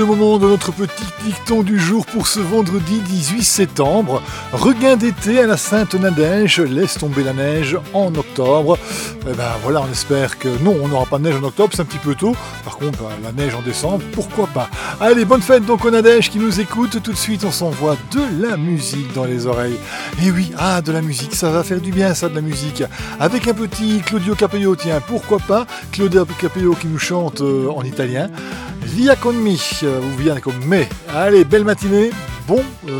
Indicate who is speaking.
Speaker 1: Le moment de notre petit dicton du jour pour ce vendredi 18 septembre. Regain d'été à la Sainte-Nadège, laisse tomber la neige en octobre. Eh ben voilà, on espère que non, on n'aura pas de neige en octobre, c'est un petit peu tôt. Par contre, la neige en décembre, pourquoi pas. Allez, bonne fête donc aux Nadèges qui nous écoutent. Tout de suite, on s'envoie de la musique dans les oreilles. Et oui, de la musique, ça va faire du bien ça, de la musique. Avec un petit Claudio Capello, tiens, pourquoi pas. Claudio Capello qui nous chante en italien. Via con me, ou via con me. Allez, belle matinée, bon